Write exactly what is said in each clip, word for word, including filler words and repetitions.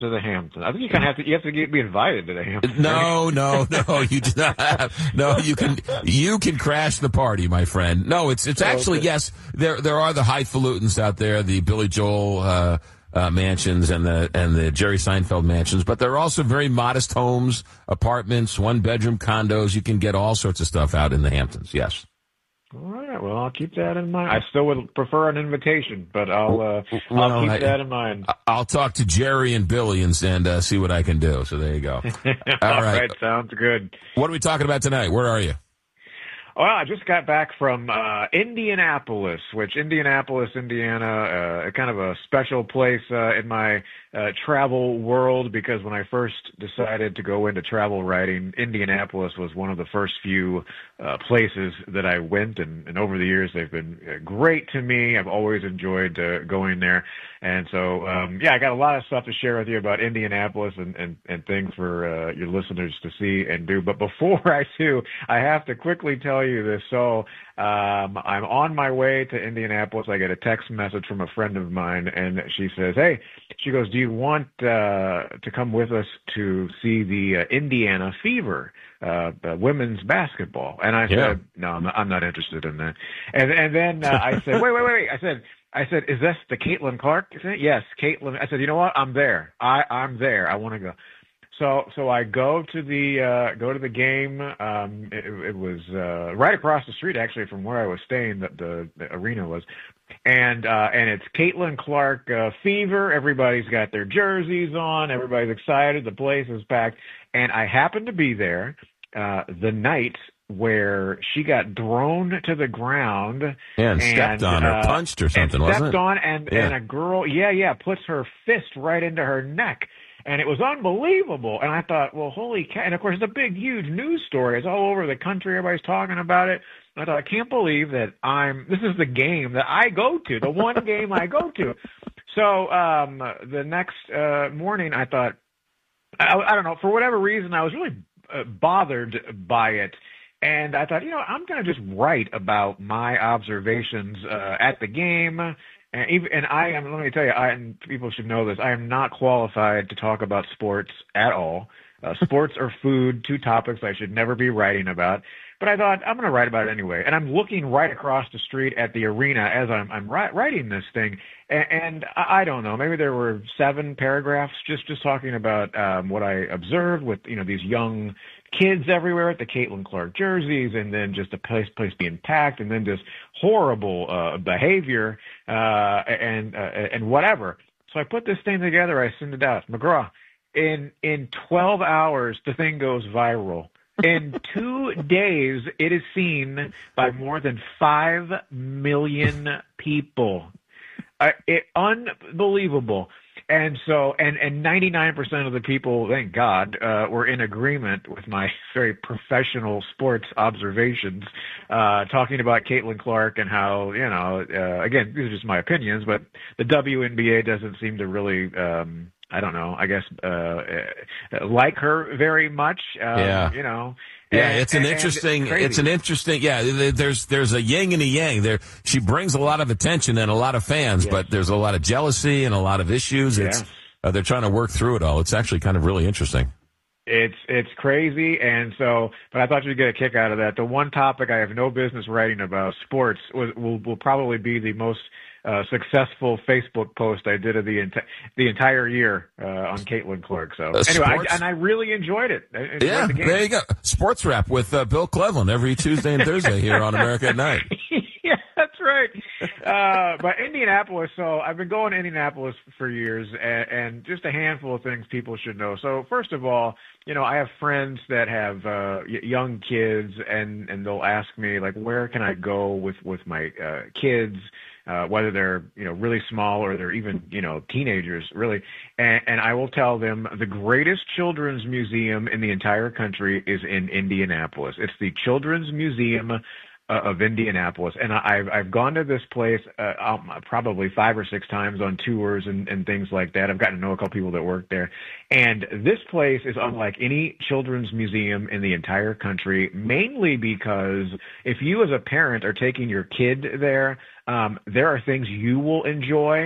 to the Hamptons. I think you kind of have to. You have to get, be invited to the Hamptons. No, no, no. You do not have. No, you can. You can crash the party, my friend. No, it's it's actually okay. yes. There there are the highfalutins out there, the Billy Joel uh, uh, mansions and the and the Jerry Seinfeld mansions, but there are also very modest homes, apartments, one bedroom condos. You can get all sorts of stuff out in the Hamptons. Yes. All right. Well, I'll keep that in mind. I still would prefer an invitation, but I'll uh, well, I'll keep I, that in mind. I'll talk to Jerry and Billy and, and uh, see what I can do. So there you go. All, All right. right. Sounds good. What are we talking about tonight? Where are you? Well, I just got back from uh, Indianapolis, which Indianapolis, Indiana, uh, kind of a special place uh, in my uh, travel world, because when I first decided to go into travel writing, Indianapolis was one of the first few uh, places that I went, and, and over the years they've been great to me. I've always enjoyed uh, going there, and so um, yeah, I got a lot of stuff to share with you about Indianapolis and, and, and things for uh, your listeners to see and do. But before I do, I have to quickly tell you this. So um, I'm on my way to Indianapolis. I get a text message from a friend of mine, and she says, "Hey," she goes, "do you want uh, to come with us to see the uh, Indiana Fever, uh, uh, women's basketball?" And I Yeah. said, "No, I'm not, I'm not interested in that." And and then uh, I said, "Wait, wait, wait, wait!" I said. I said, "Is this the Caitlin Clark thing?" "Yes, Caitlin." I said, "You know what? I'm there. I, I'm there. I want to go." So, so I go to the uh, go to the game. Um, it, it was uh, right across the street, actually, from where I was staying. That the, the arena was, and uh, and it's Caitlin Clark uh, Fever. Everybody's got their jerseys on. Everybody's excited. The place is packed, and I happened to be there uh, the night where she got thrown to the ground Yeah, and, and stepped on or uh, punched or something, and wasn't stepped it? on, and Yeah. and a girl, yeah, yeah, puts her fist right into her neck. And it was unbelievable. And I thought, well, holy cow. And, of course, it's a big, huge news story. It's all over the country. Everybody's talking about it. And I thought, I can't believe that I'm – this is the game that I go to, the one game I go to. So um, the next uh, morning, I thought I, – I don't know. For whatever reason, I was really uh, bothered by it. And I thought, you know, I'm going to just write about my observations uh, at the game. And, even, and I am, let me tell you, I, and people should know this, I am not qualified to talk about sports at all. Uh, sports or food, two topics I should never be writing about. But I thought, I'm going to write about it anyway. And I'm looking right across the street at the arena as I'm, I'm ri- writing this thing. And, and I, I don't know, maybe there were seven paragraphs just, just talking about um, what I observed with, you know, these young kids everywhere at the Caitlin Clark jerseys, and then just the place place being packed, and then just horrible uh, behavior uh, and uh, and whatever. So I put this thing together. I send it out. McGraw, in in twelve hours, the thing goes viral. In two days, it is seen by more than five million people. Uh, it, unbelievable. And so, and, and ninety-nine percent of the people, thank God, uh, were in agreement with my very professional sports observations, uh, talking about Caitlin Clark and how, you know, uh, again, these are just my opinions, but the W N B A doesn't seem to really, um, I don't know, I guess, uh, like her very much. Um, Yeah. You know. Yeah, And- it's an and- interesting. and It's an interesting. Yeah, there's there's a yin and a yang. There, she brings a lot of attention and a lot of fans, Yes. but there's a lot of jealousy and a lot of issues. It's Yes. uh, they're trying to work through it all. It's actually kind of really interesting. It's it's crazy, and so, but I thought you'd get a kick out of that. The one topic I have no business writing about, sports, was, will will probably be the most uh, successful Facebook post I did of the enti- the entire year uh, on Caitlin Clark. So Uh, anyway, sports? I, and I really enjoyed it. I enjoyed Yeah, the game. there you go. Sports Wrap with uh, Bill Cleveland every Tuesday and Thursday here on America at Night. Yeah, that's right. Uh, but Indianapolis, so I've been going to Indianapolis for years, and, and just a handful of things people should know. So first of all, you know, I have friends that have uh, y- young kids, and, and they'll ask me, like, where can I go with, with my uh, kids, uh, whether they're, you know, really small or they're even, you know, teenagers, really. And, and I will tell them the greatest children's museum in the entire country is in Indianapolis. It's the Children's Museum of Indianapolis, and I've I've gone to this place uh, um, probably five or six times on tours and, and things like that. I've gotten to know a couple people that work there, and this place is unlike any children's museum in the entire country. Mainly because if you as a parent are taking your kid there, um, there are things you will enjoy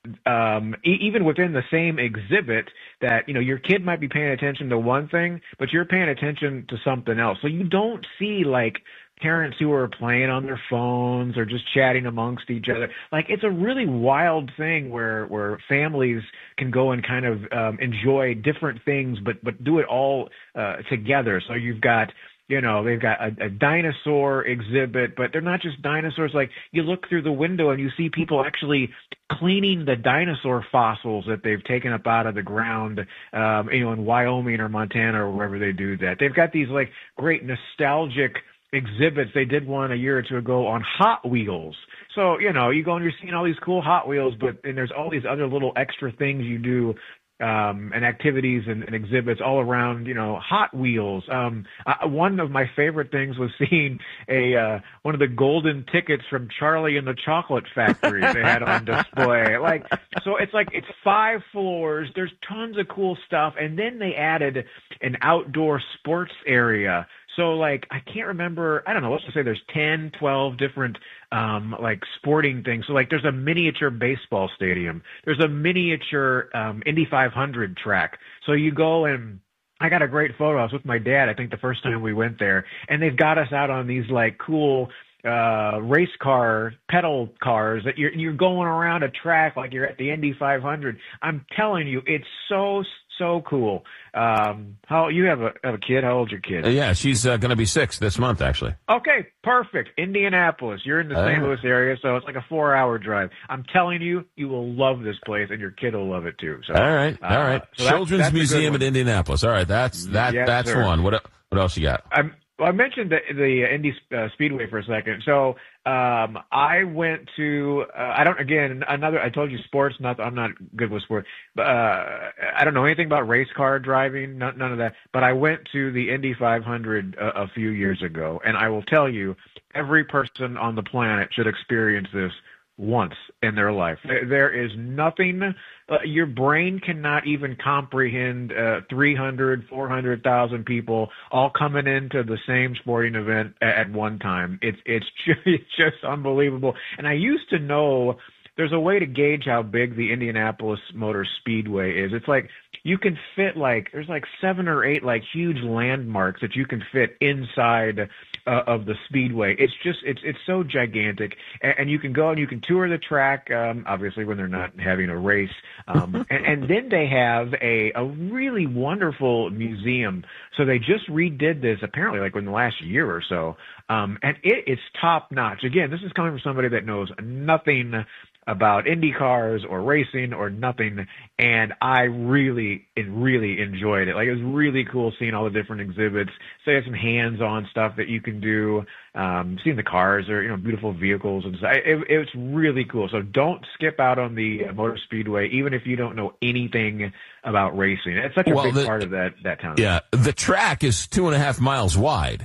um, e- even within the same exhibit, that you know your kid might be paying attention to one thing, but you're paying attention to something else. So you don't see like parents who are playing on their phones or just chatting amongst each other. Like it's a really wild thing where where families can go and kind of um, enjoy different things, but but do it all uh, together. So you've got. You know, they've got a, a dinosaur exhibit, but they're not just dinosaurs. Like you look through the window and you see people actually cleaning the dinosaur fossils that they've taken up out of the ground, um, you know, in Wyoming or Montana or wherever they do that. They've got these like great nostalgic exhibits. They did one a year or two ago on Hot Wheels. So, you know, you go and you're seeing all these cool Hot Wheels, but and there's all these other little extra things you do um, and activities and, and exhibits all around, you know, Hot Wheels. Um, uh, one of my favorite things was seeing a uh, one of the golden tickets from Charlie and the Chocolate Factory they had on display. Like, so it's like it's five floors. There's tons of cool stuff, and then they added an outdoor sports area. So, like, I can't remember, I don't know, let's just say there's ten, twelve different, um, like, sporting things. So, like, there's a miniature baseball stadium. There's a miniature um, Indy five hundred track. So you go and I got a great photo. I was with my dad, I think, the first time we went there. And they've got us out on these, like, cool uh race car pedal cars that you're you're going around a track like you're at the Indy five hundred. I'm telling you, it's so so cool. Um how you have a have a kid? How old's your kid? Uh, yeah, she's uh, going to be six this month, actually. Okay, perfect. Indianapolis. You're in the Uh, Saint Louis area, so it's like a four hour drive. I'm telling you, you will love this place, and your kid will love it too. So all right, uh, all right. so that's, Children's that's Museum at Indianapolis. All right, that's that. Yes, that's sir. one. What el- what else you got? I'm Well, I mentioned the, the Indy uh, Speedway for a second. So um, I went to uh, I don't again another I told you sports. Not I'm not good with sports. But, uh, I don't know anything about race car driving. None, none of that. But I went to the Indy five hundred a, a few years ago, and I will tell you, every person on the planet should experience this once in their life. There, there is nothing, uh, your brain cannot even comprehend uh, three hundred, four hundred thousand people all coming into the same sporting event at, at one time. It's, it's just, it's just unbelievable. And I used to know there's a way to gauge how big the Indianapolis Motor Speedway is. It's like you can fit like, there's like seven or eight like huge landmarks that you can fit inside uh, of the speedway. It's just, it's it's so gigantic. And, and you can go and you can tour the track, um, obviously when they're not having a race. Um, and, and then they have a, a really wonderful museum. So they just redid this apparently like in the last year or so. Um, and it is top notch. Again, this is coming from somebody that knows nothing about Indy cars or racing or nothing, and I really, really enjoyed it. Like, it was really cool seeing all the different exhibits. So they have some hands-on stuff that you can do, um, seeing the cars or, you know, beautiful vehicles and stuff. It, it was really cool. So don't skip out on the Motor Speedway, even if you don't know anything about racing. It's such a Well, big the, part of that, that town. Yeah, the track is two and a half miles wide.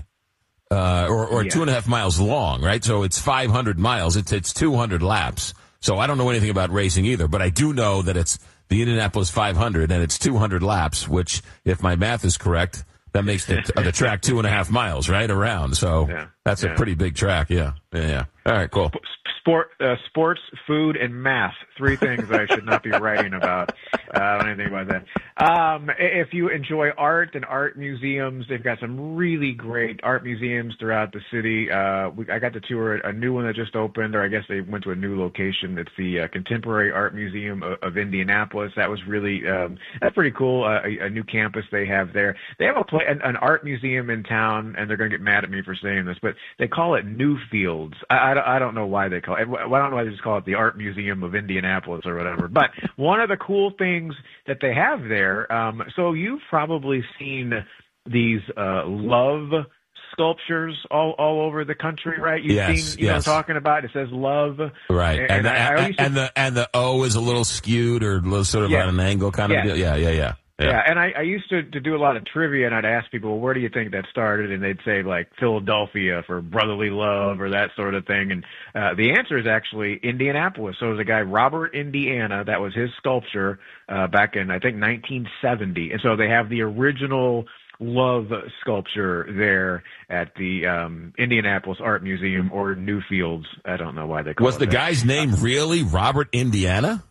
Uh, or, or Yeah. two and a half miles long, right? So it's five hundred miles. It's, it's two hundred laps. So I don't know anything about racing either, but I do know that it's the Indianapolis five hundred and it's two hundred laps, which, if my math is correct, that makes the, the track two and a half miles, right, around. So yeah. that's yeah. a pretty big track. Yeah. Yeah. yeah. All right, cool. Sport, uh, sports, food, and math. Three things I should not be writing about. Uh, I don't know anything about that. Um, if you enjoy art and art museums, they've got some really great art museums throughout the city. Uh, we, I got to tour a new one that just opened, or I guess they went to a new location. It's the uh, Contemporary Art Museum of, of Indianapolis. That was really, um, that's pretty cool. Uh, a, a new campus they have there. They have a play, an, an art museum in town, and they're going to get mad at me for saying this, but they call it Newfields. I, I, I don't know why they call it. I don't know why they just call it the Art Museum of Indianapolis or whatever. But one of the cool things that they have there, um, so you've probably seen these uh, love sculptures all, all over the country, right? You've yes, seen, you yes. know what I'm talking about? It says love. Right. And, and, the, I, I and, and the and the O is a little skewed or sort of yeah. on an angle kind of yeah. deal. Yeah, yeah, yeah. Yeah, yeah and I, I used to, to do a lot of trivia, and I'd ask people, well, where do you think that started? And they'd say, like, Philadelphia for brotherly love or that sort of thing. And uh, the answer is actually Indianapolis. So it was a guy, Robert Indiana, that was his sculpture uh, back in, I think, nineteen seventy. And so they have the original love sculpture there at the um, Indianapolis Art Museum, or Newfields. I don't know why they call was it the that. guy's name really Robert Indiana?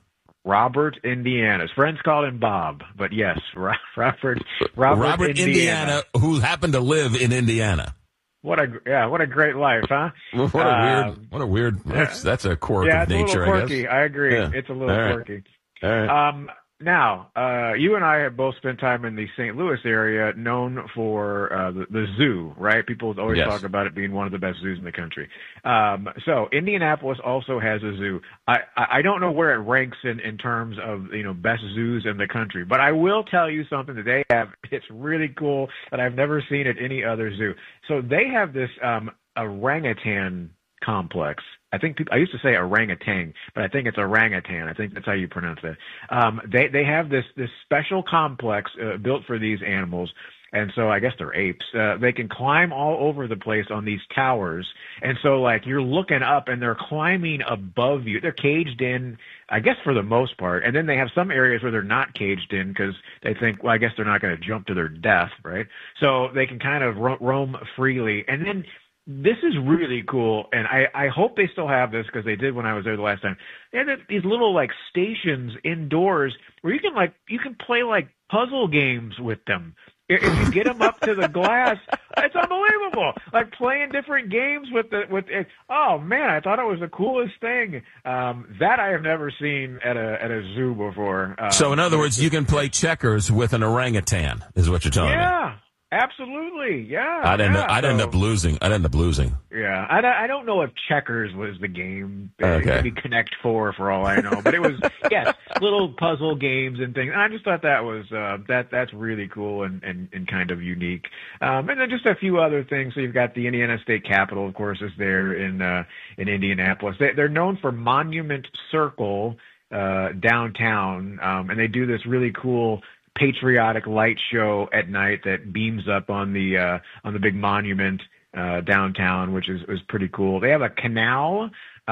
Robert, Indiana. His friends called him Bob, but yes, Robert, Robert, Robert Indiana. Indiana, who happened to live in Indiana. What a yeah, what a great life, huh? What a um, weird, what a weird. That's, that's a quirk yeah, of it's nature, a little I quirky. guess. I agree. Yeah. It's a little All right. quirky. All right. Um, now, uh, you and I have both spent time in the Saint Louis area, known for uh, the, the zoo, right? People always Yes. talk about it being one of the best zoos in the country. Um, so Indianapolis also has a zoo. I, I don't know where it ranks in, in terms of, you know, best zoos in the country, but I will tell you something that they have. It's really cool that I've never seen at any other zoo. So they have this um, orangutan complex. I think people, I used to say orangutan, but I think it's orangutan. I think that's how you pronounce it. Um, they they have this this special complex uh, built for these animals, and so I guess they're apes. Uh, they can climb all over the place on these towers, and so like you're looking up and they're climbing above you. They're caged in, I guess for the most part, and then they have some areas where they're not caged in because they think, well, I guess they're not going to jump to their death, right? So they can kind of ro- roam freely, and then. This is really cool, and I, I hope they still have this because they did when I was there the last time. They had these little like stations indoors where you can like you can play like puzzle games with them. If you get them up to the glass, it's unbelievable. Like playing different games with the with it. Oh man, I thought it was the coolest thing. Um, that I have never seen at a at a zoo before. Um, so in other words, you can play checkers with an orangutan, is what you're telling me. Yeah. Absolutely, yeah. I'd end, yeah. up, I'd so, end up losing. I'd end up losing. Yeah, I, I don't know if checkers was the game. Okay. Maybe Connect Four for all I know, but it was yes, little puzzle games and things. And I just thought that was uh, that that's really cool and, and, and kind of unique. Um, and then just a few other things. So you've got the Indiana State Capitol, of course, is there in uh, in Indianapolis. They, they're known for Monument Circle uh, downtown, um, and they do this really cool patriotic light show at night that beams up on the uh, on the big monument uh, downtown, which is is pretty cool. They have a canal,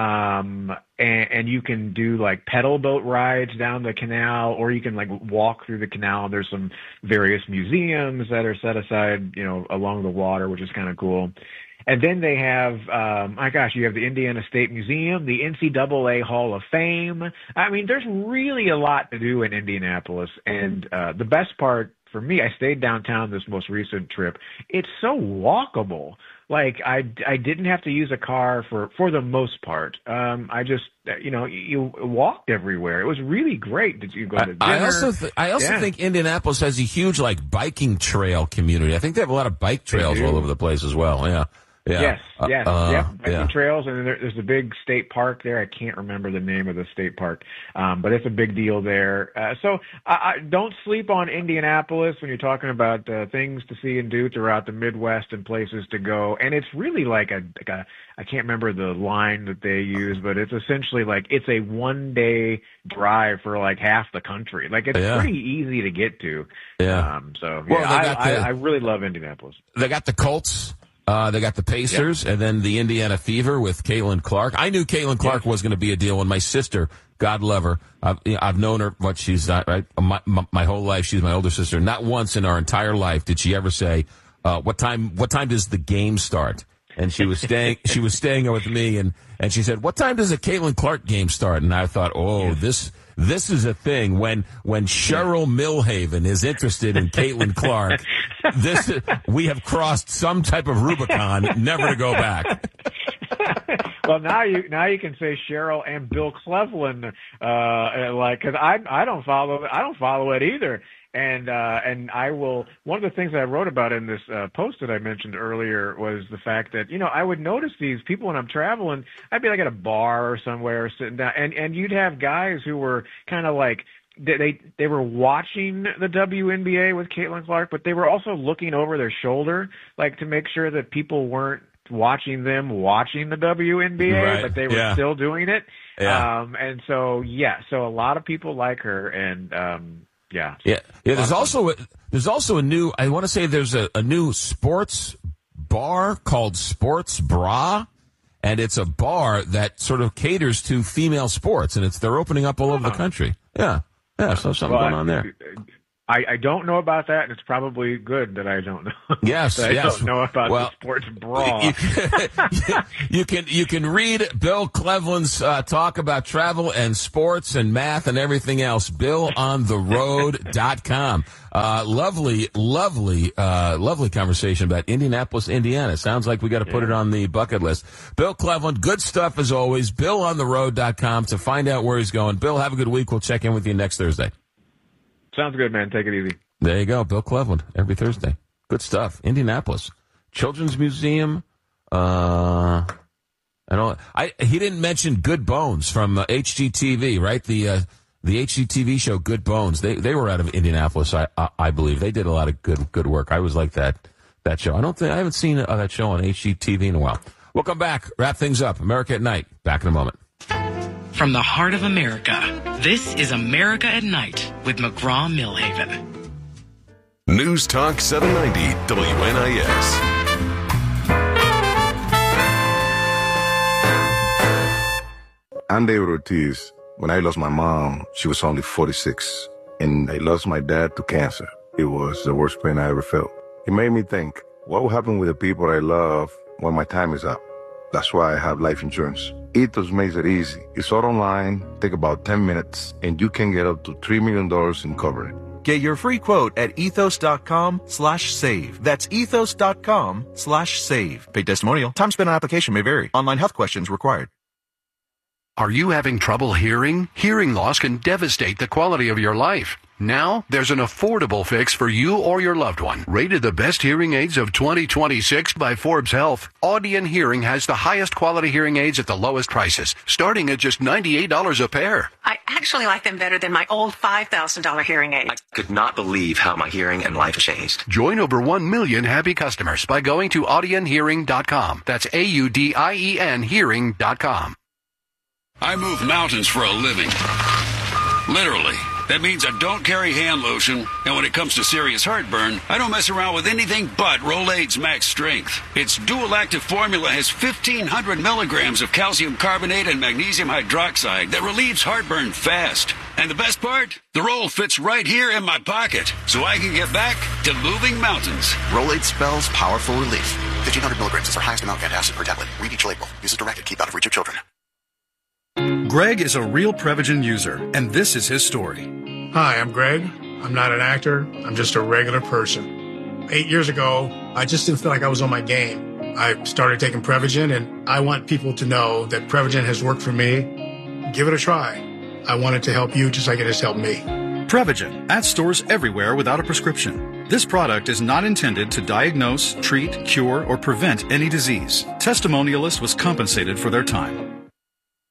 um, and, and you can do like pedal boat rides down the canal, or you can like walk through the canal. There's some various museums that are set aside, you know, along the water, which is kind of cool. And then they have, um, my gosh, you have the Indiana State Museum, the N C double A Hall of Fame. I mean, there's really a lot to do in Indianapolis. And uh, the best part for me, I stayed downtown this most recent trip. It's so walkable. Like I, I didn't have to use a car for, for the most part. Um, I just, you know, you walked everywhere. It was really great. Did you go to dinner? I also, th- I also yeah. think Indianapolis has a huge like biking trail community. I think they have a lot of bike trails all over the place as well. Yeah. Yeah. Yes, yes, uh, yep. Biking yeah. trails, and there, there's a big state park there. I can't remember the name of the state park, um, but it's a big deal there. Uh, so I, I don't sleep on Indianapolis when you're talking about uh, things to see and do throughout the Midwest and places to go. And it's really like a, like a I can't remember the line that they use, but it's essentially like it's a one day drive for like half the country. Like it's yeah. pretty easy to get to. Yeah. Um, so well, yeah, I, the, I, I really love Indianapolis. They got the Colts. Uh, they got the Pacers, yep. and then the Indiana Fever with Caitlin Clark. I knew Caitlin Clark yep. was going to be a deal when my sister, God love her, I've, I've known her, what she's not, right, my, my, my whole life. She's my older sister. Not once in our entire life did she ever say, uh, what time, what time does the game start? And she was staying, she was staying with me, and, and she said, what time does a Caitlin Clark game start? And I thought, oh, yeah. this, this is a thing. When, when Cheryl Milhaven is interested in Caitlin Clark, this, we have crossed some type of Rubicon, never to go back. Well, now you now you can say Cheryl and Bill Cleveland, uh, like, because I I don't follow I don't follow it either. And uh, and I will. One of the things that I wrote about in this uh, post that I mentioned earlier was the fact that, you know, I would notice these people when I'm traveling. I'd be like at a bar or somewhere sitting down, and and you'd have guys who were kind of like they, they they were watching the W N B A with Caitlin Clark, but they were also looking over their shoulder, like to make sure that people weren't watching them watching the W N B A, right. but they were yeah. still doing it. Yeah. Um, and so yeah, so a lot of people like her, and um. Yeah. Yeah. Yeah. There's also a, there's also a new, I want to say there's a, a new sports bar called Sports Bra, and it's a bar that sort of caters to female sports, and it's, they're opening up all over the country. Yeah. Yeah. So something well, going on there. I, I don't know about that, and it's probably good that I don't know. Yes, I yes. don't know about well, the sports brawl. You, you can you can read Bill Cleveland's uh, talk about travel and sports and math and everything else. bill on the road dot com. Uh, lovely, lovely, uh, lovely conversation about Indianapolis, Indiana. Sounds like we got to put yeah. it on the bucket list. Bill Cleveland, good stuff as always. bill on the road dot com to find out where he's going. Bill, have a good week. We'll check in with you next Thursday. Sounds good, man. Take it easy. There you go. Bill Cleveland, every Thursday. Good stuff. Indianapolis. Children's Museum. Uh, I don't, I, he didn't mention Good Bones from uh, H G T V, right? The, uh, the H G T V show Good Bones. They, they were out of Indianapolis, I, I, I believe. They did a lot of good, good work. I always liked that, that show. I don't think, I haven't seen uh, that show on H G T V in a while. We'll come back, wrap things up. America at Night. Back in a moment. From the heart of America, this is America at Night with McGraw-Millhaven. News Talk seven ninety W N I S. I'm David Ortiz. When I lost my mom, she was only forty-six, and I lost my dad to cancer. It was the worst pain I ever felt. It made me think, what will happen with the people I love when my time is up? That's why I have life insurance. Ethos makes it easy. It's all online, take about ten minutes, and you can get up to three million dollars in coverage. Get your free quote at ethos.com slash save. That's ethos.com slash save. Paid testimonial. Time spent on application may vary. Online health questions required. Are you having trouble hearing? Hearing loss can devastate the quality of your life. Now, there's an affordable fix for you or your loved one. Rated the best hearing aids of twenty twenty-six by Forbes Health, Audion Hearing has the highest quality hearing aids at the lowest prices, starting at just ninety-eight dollars a pair. I actually like them better than my old five thousand dollars hearing aid. I could not believe how my hearing and life changed. Join over one million happy customers by going to audion hearing dot com. That's A U D I E N hearing dot com. I move mountains for a living. Literally. That means I don't carry hand lotion, and when it comes to serious heartburn, I don't mess around with anything but Rolaids Max Strength. Its dual-active formula has fifteen hundred milligrams of calcium carbonate and magnesium hydroxide that relieves heartburn fast. And the best part? The roll fits right here in my pocket, so I can get back to moving mountains. Rolaids spells powerful relief. fifteen hundred milligrams is our highest amount of antacid per tablet. Read each label. Use as directed. Keep out of reach of children. Greg is a real Prevagen user, and this is his story. Hi, I'm Greg. I'm not an actor. I'm just a regular person. Eight years ago, I just didn't feel like I was on my game. I started taking Prevagen, and I want people to know that Prevagen has worked for me. Give it a try. I want it to help you just like it has helped me. Prevagen, at stores everywhere without a prescription. This product is not intended to diagnose, treat, cure, or prevent any disease. Testimonialist was compensated for their time.